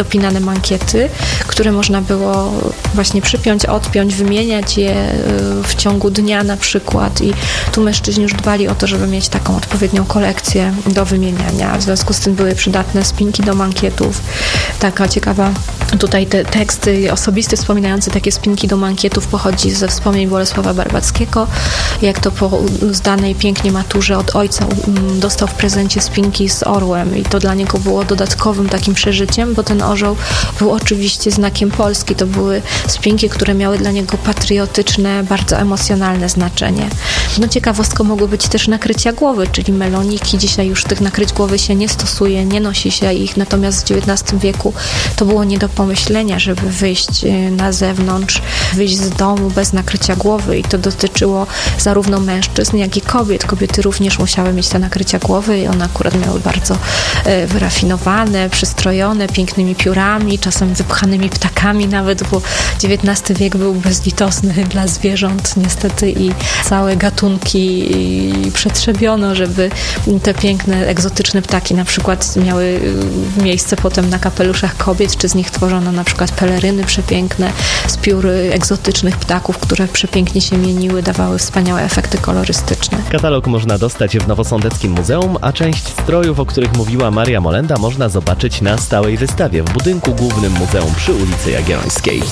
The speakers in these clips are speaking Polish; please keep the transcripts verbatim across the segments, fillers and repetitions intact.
dopinane mankiety, które można było właśnie przypiąć, odpiąć, wymieniać je w ciągu dnia na przykład i tu mężczyźni już dbali o to, żeby mieć taką odpowiednią kolekcję do wymieniania. W związku z tym były przydatne spinki do mankietów. Taka ciekawa tutaj te teksty osobiste wspominające takie spinki do mankietów pochodzi ze wspomnień Bolesława Barbackiego, jak to po zdanej pięknie maturze od ojca dostał w prezencie spinki z orłem i to dla niego było dodatkowym takim przeżyciem, bo ten orzeł był oczywiście znakiem Polski. To były spinki, które miały dla niego patriotyczne, bardzo emocjonalne znaczenie. No ciekawostką mogły być też nakrycia głowy, czyli meloniki. Dzisiaj już tych nakryć głowy się nie stosuje, nie nosi się ich, natomiast w dziewiętnastym wieku to było nie do pomyślenia, żeby wyjść na zewnątrz, wyjść z domu bez nakrycia głowy i to dotyczyło zarówno mężczyzn, jak i kobiet. Kobiety również musiały mieć te nakrycia głowy i one akurat miały bardzo e, wyrafinowane, przystrojone, pięknymi piórami, czasem wypchanymi ptakami nawet, bo dziewiętnasty wiek był bezlitosny dla zwierząt niestety i całe gatunki przetrzebiono, żeby te piękne, egzotyczne ptaki na przykład miały miejsce potem na kapeluszach kobiet, czy z nich tworzono na przykład peleryny przepiękne z piór egzotycznych ptaków, które przepięknie się mieniły, dawały wspaniałe efekty kolorystyczne. Katalog można dostać w Nowosądeckim Muzeum, a część strojów, o których mówiła Maria Molenda, można zobaczyć na stałej wystawie w budynku głównym muzeum przy ulicy Jagiellońskiej.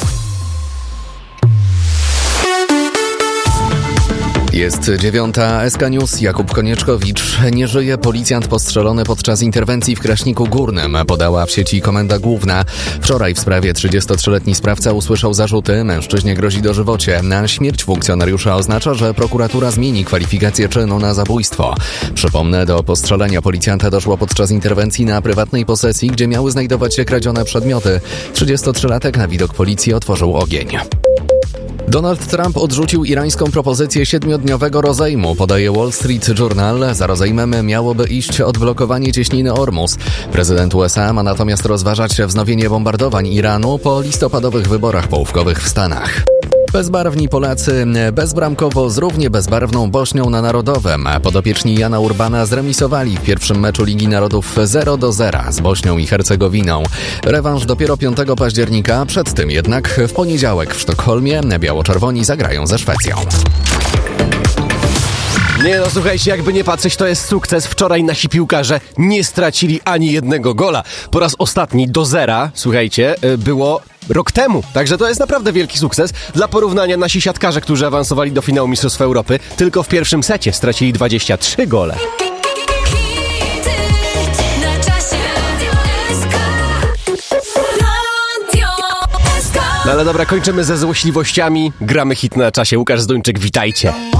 Jest dziewiąta, S K News, Jakub Konieczkowicz. Nie żyje policjant postrzelony podczas interwencji w Kraśniku Górnym, podała w sieci Komenda Główna. Wczoraj w sprawie trzydziestotrzyletni sprawca usłyszał zarzuty, mężczyźnie grozi dożywocie. Na śmierć funkcjonariusza oznacza, że prokuratura zmieni kwalifikację czynu na zabójstwo. Przypomnę, do postrzelenia policjanta doszło podczas interwencji na prywatnej posesji, gdzie miały znajdować się kradzione przedmioty. trzydziestotrzylatek na widok policji otworzył ogień. Donald Trump odrzucił irańską propozycję siedmiodniowego rozejmu, podaje Wall Street Journal. Za rozejmem miałoby iść odblokowanie cieśniny Ormus. Prezydent U S A ma natomiast rozważać wznowienie bombardowań Iranu po listopadowych wyborach połówkowych w Stanach. Bezbarwni Polacy bezbramkowo z równie bezbarwną Bośnią na Narodowym. Podopieczni Jana Urbana zremisowali w pierwszym meczu Ligi Narodów zero do zera z Bośnią i Hercegowiną. Rewanż dopiero piątego października, przed tym jednak w poniedziałek w Sztokholmie biało-czerwoni zagrają ze Szwecją. Nie no, słuchajcie, jakby nie patrzeć, to jest sukces. Wczoraj nasi piłkarze nie stracili ani jednego gola. Po raz ostatni do zera, słuchajcie, było rok temu. Także to jest naprawdę wielki sukces. Dla porównania nasi siatkarze, którzy awansowali do finału Mistrzostw Europy, tylko w pierwszym secie stracili dwadzieścia trzy gole. No ale dobra, kończymy ze złośliwościami. Gramy hit na czasie. Łukasz Zduńczyk, witajcie.